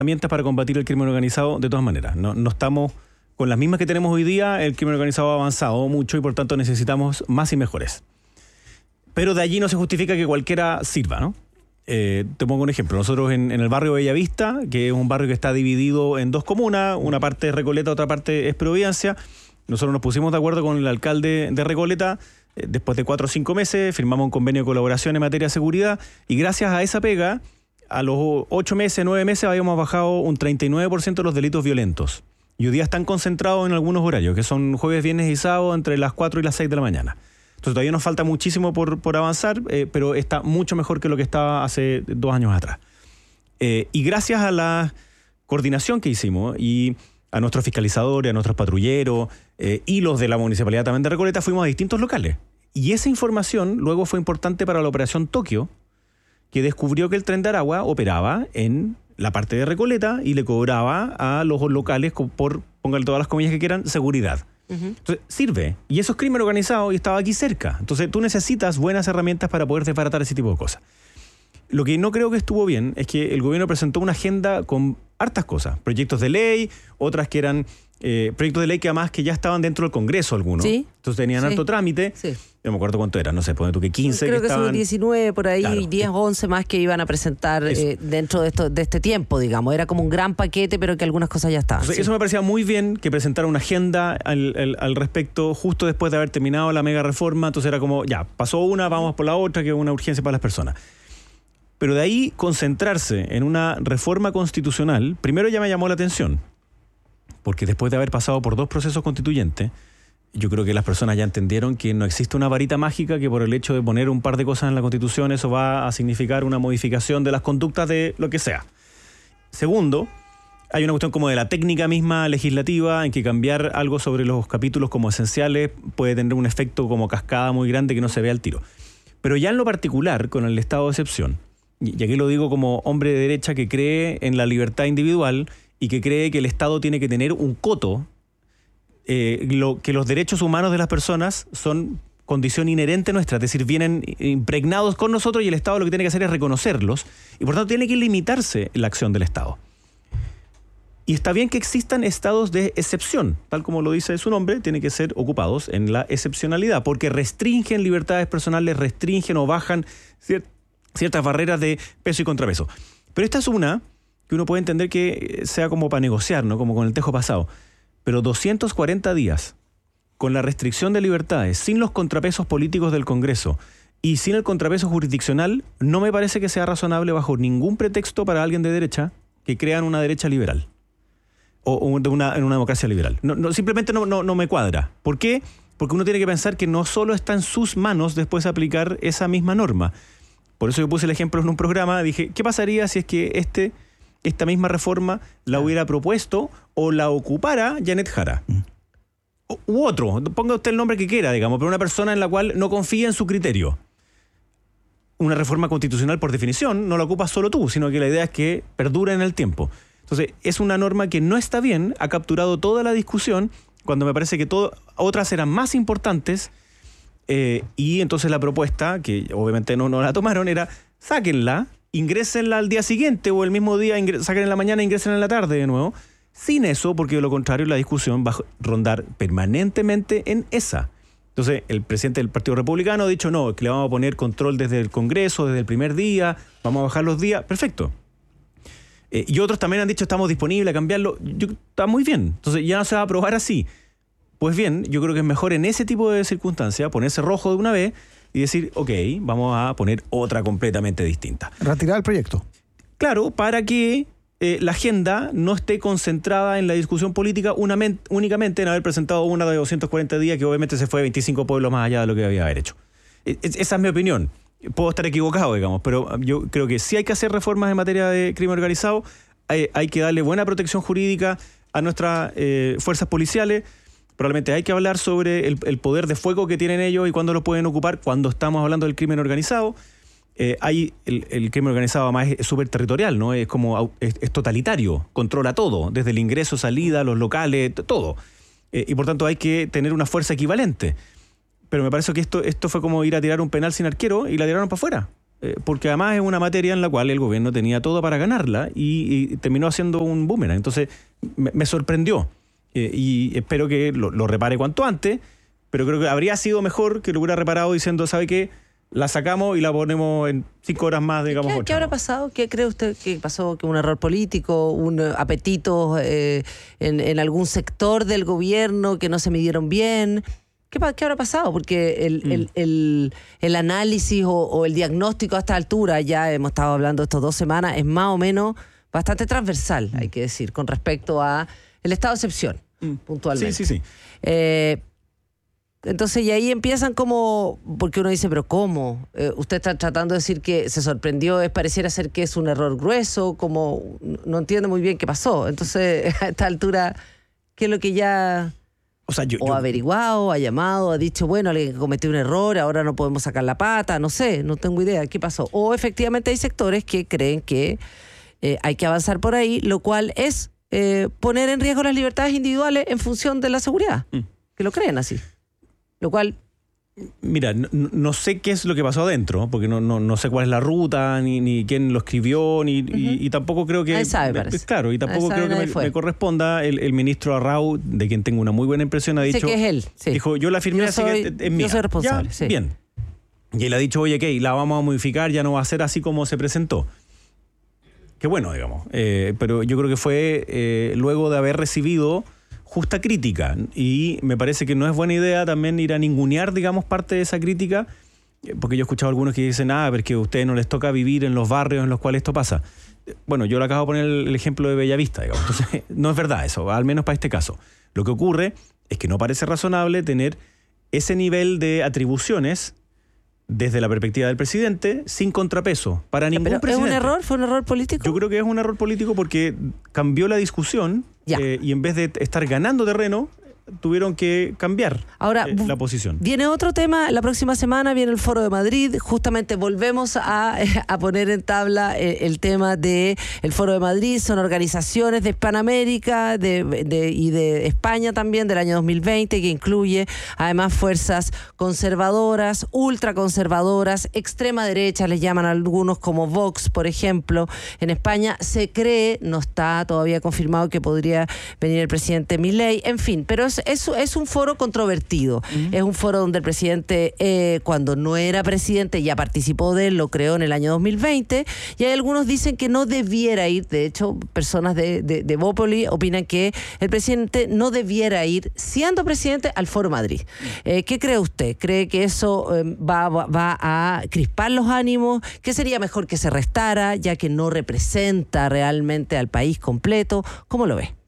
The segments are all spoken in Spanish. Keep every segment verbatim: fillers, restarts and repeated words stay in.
herramientas para combatir el crimen organizado de todas maneras. No, no estamos con las mismas que tenemos hoy día, el crimen organizado ha avanzado mucho y por tanto necesitamos más y mejores. Pero de allí no se justifica que cualquiera sirva, ¿no? Eh, te pongo un ejemplo. Nosotros en, en el barrio Bellavista, que es un barrio que está dividido en dos comunas, una parte es Recoleta, otra parte es Providencia. Nosotros nos pusimos de acuerdo con el alcalde de Recoleta, eh, después de cuatro o cinco meses, firmamos un convenio de colaboración en materia de seguridad y gracias a esa pega, a los ocho meses, nueve meses, habíamos bajado un treinta y nueve por ciento de los delitos violentos. Y hoy día están concentrados en algunos horarios, que son jueves, viernes y sábado, entre las cuatro y las seis de la mañana. Entonces todavía nos falta muchísimo por, por avanzar, eh, pero está mucho mejor que lo que estaba hace dos años atrás. Eh, y gracias a la coordinación que hicimos y a nuestros fiscalizadores, a nuestros patrulleros eh, y los de la Municipalidad también de Recoleta, fuimos a distintos locales. Y esa información luego fue importante para la Operación Tokio, que descubrió que el Tren de Aragua operaba en la parte de Recoleta y le cobraba a los locales por, póngale todas las comillas que quieran, seguridad. Entonces, sirve. Y eso es crimen organizado y estaba aquí cerca. Entonces, tú necesitas buenas herramientas para poder desbaratar ese tipo de cosas. Lo que no creo que estuvo bien es que el gobierno presentó una agenda con hartas cosas. Proyectos de ley, otras que eran eh, proyectos de ley que además que ya estaban dentro del Congreso algunos. ¿Sí? Entonces tenían sí. harto trámite. Sí. No me acuerdo cuánto era, no sé, ponle tú que quince Creo que, que estaban... son diecinueve por ahí, claro. diez o once más que iban a presentar eh, dentro de, esto, de este tiempo, digamos. Era como un gran paquete, pero que algunas cosas ya estaban. Entonces, sí. Eso me parecía muy bien, que presentara una agenda al, al, al respecto justo después de haber terminado la mega reforma. Entonces era como, ya, pasó una, vamos por la otra, que es una urgencia para las personas. Pero de ahí concentrarse en una reforma constitucional, primero ya me llamó la atención, porque después de haber pasado por dos procesos constituyentes, yo creo que las personas ya entendieron que no existe una varita mágica que por el hecho de poner un par de cosas en la Constitución eso va a significar una modificación de las conductas de lo que sea. Segundo, hay una cuestión como de la técnica misma legislativa en que cambiar algo sobre los capítulos como esenciales puede tener un efecto como cascada muy grande que no se ve al tiro. Pero ya en lo particular, con el estado de excepción, y aquí lo digo como hombre de derecha que cree en la libertad individual y que cree que el Estado tiene que tener un coto, eh, lo, que los derechos humanos de las personas son condición inherente nuestra, es decir, vienen impregnados con nosotros y el Estado lo que tiene que hacer es reconocerlos y por tanto tiene que limitarse la acción del Estado. Y está bien que existan estados de excepción, tal como lo dice su nombre, tienen que ser ocupados en la excepcionalidad, porque restringen libertades personales, restringen o bajan cier- ciertas barreras de peso y contrapeso. Pero esta es una que uno puede entender que sea como para negociar, ¿no? Como con el tejo pasado. Pero doscientos cuarenta días con la restricción de libertades, sin los contrapesos políticos del Congreso y sin el contrapeso jurisdiccional, no me parece que sea razonable bajo ningún pretexto para alguien de derecha que crean una derecha liberal o, o de una, en una democracia liberal. No, no, simplemente no, no, no me cuadra. ¿Por qué? Porque uno tiene que pensar que no solo está en sus manos después aplicar esa misma norma. Por eso yo puse el ejemplo en un programa, dije, ¿qué pasaría si es que este, esta misma reforma la hubiera propuesto o la ocupara Janet Jara? Mm. U, u otro, ponga usted el nombre que quiera, digamos, pero una persona en la cual no confía en su criterio. Una reforma constitucional, por definición, no la ocupas solo tú, sino que la idea es que perdure en el tiempo. Entonces, es una norma que no está bien, ha capturado toda la discusión, cuando me parece que todo, otras eran más importantes. Eh, y entonces la propuesta, que obviamente no, no la tomaron, era sáquenla, ingrésenla al día siguiente o el mismo día, ingres, saquen en la mañana e ingresen en la tarde de nuevo. Sin eso, porque de lo contrario la discusión va a rondar permanentemente en esa. Entonces el presidente del Partido Republicano ha dicho no, que le vamos a poner control desde el Congreso, desde el primer día, vamos a bajar los días, perfecto. Eh, y otros también han dicho estamos disponibles a cambiarlo, yo, está muy bien, entonces ya no se va a aprobar así. Pues bien, yo creo que es mejor en ese tipo de circunstancias ponerse rojo de una vez y decir, ok, vamos a poner otra completamente distinta. Retirar el proyecto. Claro, para que eh, la agenda no esté concentrada en la discusión política unamente, únicamente en haber presentado una de doscientos cuarenta días que obviamente se fue veinticinco pueblos más allá de lo que había haber hecho. Es, esa es mi opinión. Puedo estar equivocado, digamos, pero yo creo que si hay que hacer reformas en materia de crimen organizado, hay, hay que darle buena protección jurídica a nuestras eh, fuerzas policiales. Probablemente hay que hablar sobre el, el poder de fuego que tienen ellos y cuándo lo pueden ocupar cuando estamos hablando del crimen organizado. Eh, hay el, el crimen organizado además es súper territorial, ¿no? Es como es, es totalitario, controla todo, desde el ingreso, salida, los locales, todo. Eh, y por tanto hay que tener una fuerza equivalente. Pero me parece que esto, esto fue como ir a tirar un penal sin arquero y la tiraron para afuera. eh, porque además es una materia en la cual el gobierno tenía todo para ganarla y, y terminó haciendo un boomerang. Entonces me, me sorprendió eh, y espero que lo, lo repare cuanto antes, pero creo que habría sido mejor que lo hubiera reparado diciendo, ¿sabe qué? La sacamos y la ponemos en cinco horas más, digamos. ¿Qué, ocho, ¿qué habrá ¿no? pasado? ¿Qué cree usted que pasó? ¿Que un error político, un apetito eh, en, en algún sector del gobierno que no se midieron bien? ¿Qué, qué habrá pasado? Porque el, mm. el, el, el análisis o, o el diagnóstico a esta altura, ya hemos estado hablando estas dos semanas, es más o menos bastante transversal, mm. hay que decir, con respecto a el estado de excepción, mm. puntualmente. Sí, sí, sí. Eh, Entonces, y ahí empiezan como, porque uno dice, pero ¿cómo? Eh, usted está tratando de decir que se sorprendió, es pareciera ser que es un error grueso, como no entiende muy bien qué pasó. Entonces, a esta altura, ¿qué es lo que ya o, sea, yo, o yo... ha averiguado, ha llamado, ha dicho, bueno, alguien cometió un error, ahora no podemos sacar la pata, no sé, no tengo idea, ¿qué pasó? O efectivamente hay sectores que creen que eh, hay que avanzar por ahí, lo cual es eh, poner en riesgo las libertades individuales en función de la seguridad, mm. que lo creen así. Lo cual... Mira, no, no sé qué es lo que pasó adentro, porque no, no, no sé cuál es la ruta, ni, ni quién lo escribió, ni, uh-huh. y, y tampoco creo que... Nadie sabe, parece. Claro, y tampoco Nadie creo que me, me corresponda. El, el ministro Arrau, de quien tengo una muy buena impresión, ha dicho... Sé que es él, sí. Dijo, yo la firmé, yo así soy, que es mía. Yo soy responsable, ya, sí. Bien. Y él ha dicho, oye, ¿qué? La vamos a modificar, ya no va a ser así como se presentó. Qué bueno, digamos. Eh, pero yo creo que fue eh, luego de haber recibido... justa crítica, y me parece que no es buena idea también ir a ningunear, digamos, parte de esa crítica, porque yo he escuchado a algunos que dicen, ah, porque a ustedes no les toca vivir en los barrios en los cuales esto pasa. Bueno, yo le acabo de poner el ejemplo de Bellavista, digamos. Entonces, no es verdad eso, al menos para este caso. Lo que ocurre es que no parece razonable tener ese nivel de atribuciones desde la perspectiva del presidente, sin contrapeso, para ningún ¿Pero presidente. ¿Es un error? ¿Fue un error político? Yo creo que es un error político porque cambió la discusión eh, y en vez de estar ganando terreno, tuvieron que cambiar Ahora, eh, la posición. Viene otro tema, la próxima semana viene el Foro de Madrid, justamente volvemos a, a poner en tabla el, el tema del Foro de Madrid, son organizaciones de Hispanoamérica de, de, y de España también del año dos mil veinte, que incluye además fuerzas conservadoras, ultraconservadoras, extrema derecha, les llaman algunos como Vox, por ejemplo. En España se cree, no está todavía confirmado que podría venir el presidente Milei, en fin, pero es Es, es un foro controvertido. Uh-huh. Es un foro donde el presidente, eh, cuando no era presidente, ya participó de él, lo creó en el año dos mil veinte, y hay algunos dicen que no debiera ir. De hecho, personas de, de, de Bópoli opinan que el presidente no debiera ir, siendo presidente, al Foro Madrid. Eh, ¿Qué cree usted? ¿Cree que eso eh, va, va, va a crispar los ánimos? ¿Qué sería mejor que se restara, ya que no representa realmente al país completo? ¿Cómo lo ve?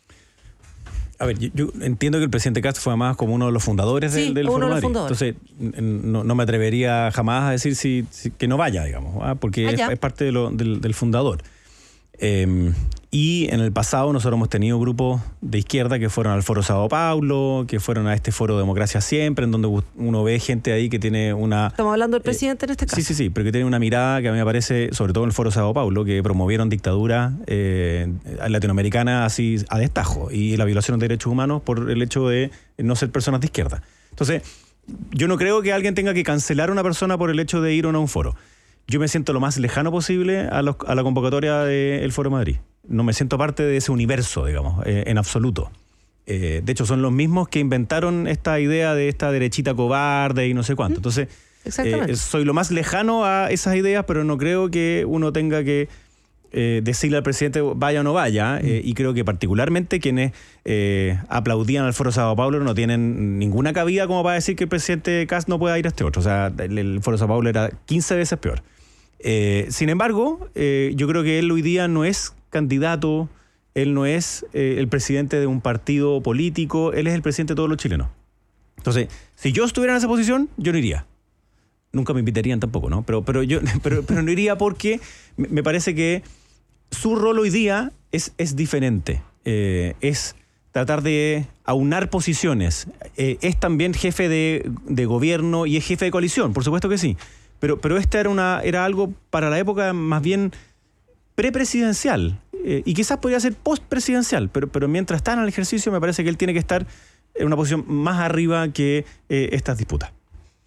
A ver, yo, yo entiendo que el presidente Castro fue además como uno de los fundadores sí, del, del Foro Madrid. Entonces, no, no me atrevería jamás a decir si, si, que no vaya, digamos, ¿ah? porque es, es parte de lo, del, del fundador. Eh, y en el pasado nosotros hemos tenido grupos de izquierda que fueron al Foro Sao Paulo, que fueron a este Foro Democracia Siempre, en donde uno ve gente ahí que tiene una... Estamos hablando del presidente eh, en este caso. Sí, sí, sí, pero que tiene una mirada que a mí me parece, sobre todo en el Foro Sao Paulo, que promovieron dictadura eh, latinoamericana así a destajo y la violación de derechos humanos por el hecho de no ser personas de izquierda. Entonces, yo no creo que alguien tenga que cancelar a una persona por el hecho de ir o no a un foro. Yo me siento lo más lejano posible a, los, a la convocatoria del Foro Madrid. No me siento parte de ese universo, digamos, eh, en absoluto. Eh, de hecho, son los mismos que inventaron esta idea de esta derechita cobarde y no sé cuánto. Entonces, eh, soy lo más lejano a esas ideas, pero no creo que uno tenga que eh, decirle al presidente vaya o no vaya. Eh, y creo que particularmente quienes eh, aplaudían al Foro Sao Paulo no tienen ninguna cabida como para decir que el presidente Kast no pueda ir a este otro. O sea, el, el Foro Sao Paulo era quince veces peor. Eh, sin embargo, eh, yo creo que él hoy día no es candidato, él no es eh, el presidente de un partido político, él es el presidente de todos los chilenos. Entonces, si yo estuviera en esa posición, yo no iría. Nunca me invitarían tampoco, ¿no? Pero, pero, yo, pero, pero no iría porque me parece que su rol hoy día es, es diferente. Eh, es tratar de aunar posiciones. Eh, es también jefe de, de gobierno y es jefe de coalición, por supuesto que sí. Pero, pero este era, una, era algo para la época más bien prepresidencial eh, y quizás podría ser postpresidencial, pero, pero mientras está en el ejercicio me parece que él tiene que estar en una posición más arriba que eh, estas disputas.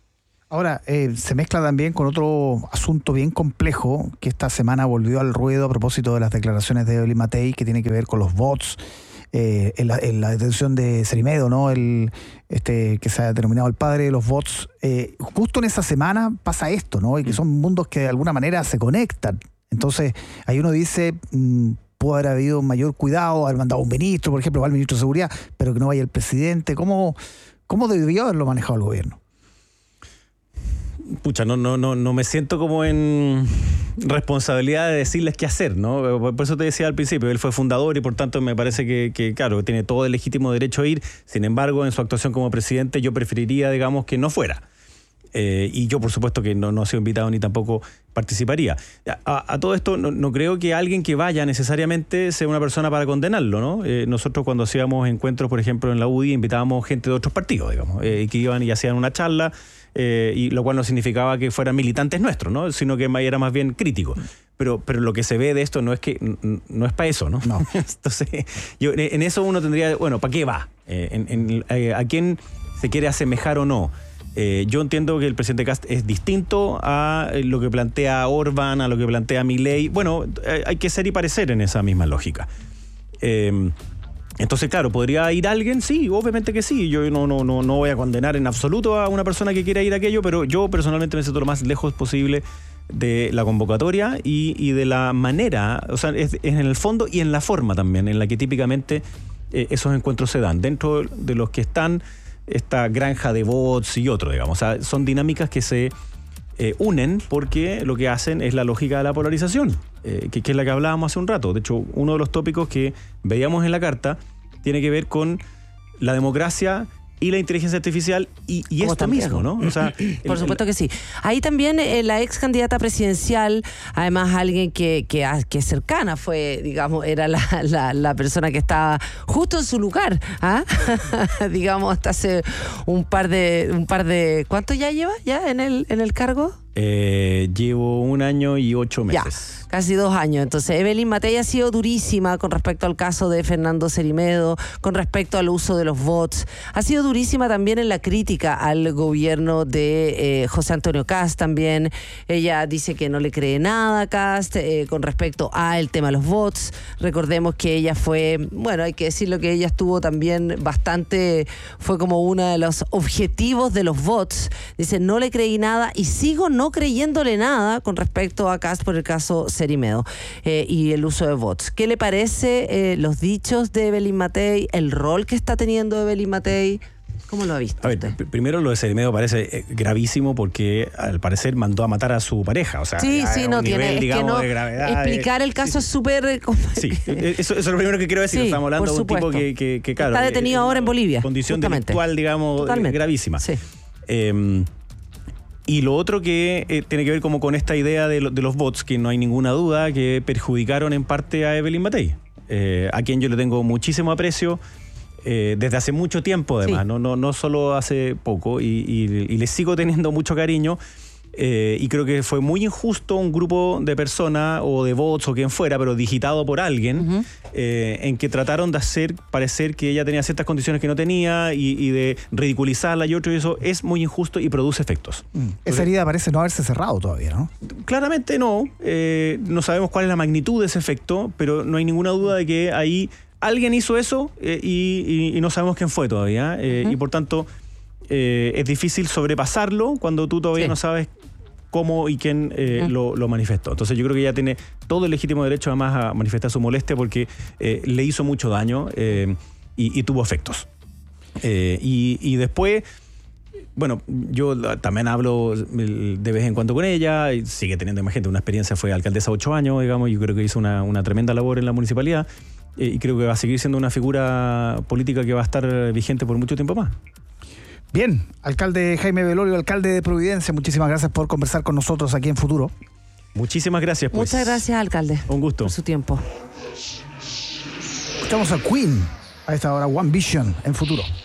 Ahora, eh, se mezcla también con otro asunto bien complejo que esta semana volvió al ruedo a propósito de las declaraciones de Evelyn Matei, que tiene que ver con los bots, eh, en, la, en la detención de Cerimedo, ¿no? El, este, que se ha denominado el padre de los bots. Eh, justo en esa semana pasa esto, ¿no? Y que son mundos que de alguna manera se conectan. Entonces, ahí uno dice, mmm, pudo haber habido un mayor cuidado, haber mandado un ministro, por ejemplo, va el ministro de Seguridad, pero que no vaya el presidente. ¿Cómo, cómo debió haberlo manejado el gobierno? Pucha, no, no, no, no me siento como en responsabilidad de decirles qué hacer, ¿no? Por eso te decía al principio, él fue fundador y por tanto me parece que, que claro, tiene todo el legítimo derecho a ir. Sin embargo, en su actuación como presidente yo preferiría, digamos, que no fuera. Eh, y yo, por supuesto, que no, no he sido invitado ni tampoco participaría. A, a todo esto, no, no creo que alguien que vaya necesariamente sea una persona para condenarlo, ¿no? Eh, nosotros cuando hacíamos encuentros, por ejemplo, en la U D I, invitábamos gente de otros partidos, digamos, eh, que iban y hacían una charla, eh, y lo cual no significaba que fueran militantes nuestros, ¿no? Sino que era más bien crítico. Pero, pero lo que se ve de esto no es que no es para eso, ¿no? No. Entonces, yo, en eso uno tendría, bueno, ¿para qué va? Eh, en, en, eh, ¿A quién se quiere asemejar o no? Eh, yo entiendo que el presidente Kast es distinto a lo que plantea Orbán, a lo que plantea Milei. Bueno, hay que ser y parecer en esa misma lógica. Eh, entonces, claro, ¿podría ir alguien? Sí, obviamente que sí. Yo no, no, no, no voy a condenar en absoluto a una persona que quiera ir a aquello, pero yo personalmente me siento lo más lejos posible de la convocatoria y, y de la manera, o sea, es, es en el fondo y en la forma también, en la que típicamente eh, esos encuentros se dan. Dentro de los que están esta granja de bots y otro, digamos. O sea, son dinámicas que se eh, unen porque lo que hacen es la lógica de la polarización, eh, que, que es la que hablábamos hace un rato. De hecho, uno de los tópicos que veíamos en la carta tiene que ver con la democracia y la inteligencia artificial y, y esto mismo, ¿no? O sea, por el, supuesto el, que sí. Ahí también eh, la ex candidata presidencial, además alguien que, que, que es cercana, fue, digamos, era la, la, la persona que estaba justo en su lugar, ¿ah? digamos, hasta hace un par de, un par de, ¿cuánto ya lleva ya en el, en el cargo? Eh, llevo un año y ocho meses. Ya, casi dos años. Entonces, Evelyn Matei ha sido durísima con respecto al caso de Fernando Cerimedo, con respecto al uso de los bots. Ha sido durísima también en la crítica al gobierno de eh, José Antonio Kast también. Ella dice que no le cree nada a Kast eh, con respecto al tema de los bots. Recordemos que ella fue, bueno, hay que decirlo que ella estuvo también bastante, fue como uno de los objetivos de los bots. Dice, no le creí nada y sigo no creyéndole nada con respecto a Kast por el caso Cerimedo eh, y el uso de bots. ¿Qué le parece eh, los dichos de Evelyn Matei, el rol que está teniendo Evelyn Matei? ¿Cómo lo ha visto a ver, usted? Primero lo de Cerimedo parece gravísimo porque al parecer mandó a matar a su pareja. O sea, sí, sí, no nivel, tiene, digamos, es que no, de gravedad. explicar el caso sí, es súper... Sí, eso, eso es lo primero que quiero decir. Sí, estamos hablando de un tipo que, que, que claro, está detenido eh, ahora en Bolivia. Condición justamente. delictual, digamos, Totalmente. gravísima. Sí. Eh, Y lo otro que eh, tiene que ver como con esta idea de, lo, de los bots, que no hay ninguna duda que perjudicaron en parte a Evelyn Matei, eh, a quien yo le tengo muchísimo aprecio eh, desde hace mucho tiempo además, sí. no, no, no solo hace poco, y, y, y le sigo teniendo mucho cariño. Eh, y creo que fue muy injusto un grupo de personas o de bots o quien fuera, pero digitado por alguien, uh-huh. eh, en que trataron de hacer parecer que ella tenía ciertas condiciones que no tenía y, y de ridiculizarla y otro, y eso es muy injusto y produce efectos. Mm. Esa Entonces, herida parece no haberse cerrado todavía, ¿no? Claramente no. Eh, no sabemos cuál es la magnitud de ese efecto, pero no hay ninguna duda de que ahí alguien hizo eso eh, y, y, y no sabemos quién fue todavía. Eh, uh-huh. Y por tanto, eh, es difícil sobrepasarlo cuando tú todavía sí. no sabes cómo y quién eh, uh-huh. lo, lo manifestó. Entonces yo creo que ella tiene todo el legítimo derecho además a manifestar su molestia porque eh, le hizo mucho daño eh, y, y tuvo efectos. Eh, y, y después, bueno, yo también hablo de vez en cuando con ella, y sigue teniendo, imagínate, una experiencia, fue alcaldesa ocho años, digamos, yo creo que hizo una, una tremenda labor en la municipalidad eh, y creo que va a seguir siendo una figura política que va a estar vigente por mucho tiempo más. Bien, alcalde Jaime Belolio, alcalde de Providencia, muchísimas gracias por conversar con nosotros aquí en Futuro. Muchísimas gracias. Pues. Muchas gracias, alcalde. Un gusto. Por su tiempo. Escuchamos a Queen a esta hora, One Vision en Futuro.